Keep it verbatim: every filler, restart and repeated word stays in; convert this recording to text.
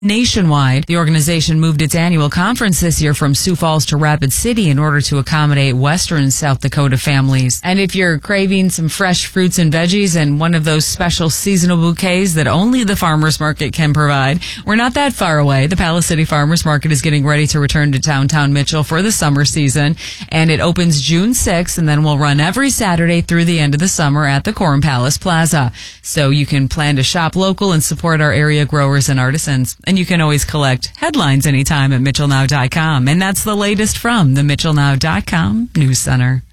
nationwide. The organization moved its annual conference this year from Sioux Falls to Rapid City in order to accommodate Western South Dakota families. And if you're craving some fresh fruits and veggies and one of those special seasonal bouquets that only the farmers market can provide, we're not that far away. The Palace City Farmers Market is getting ready to return to downtown Mitchell for the summer season, and it opens June sixth and then will run every Saturday through the end of the summer at the Quorum Palace Plaza. So you can plan to shop local and support our area growers and artisans. And you can always collect headlines anytime at Mitchell Now dot com. And that's the latest from the Mitchell Now dot com News Center.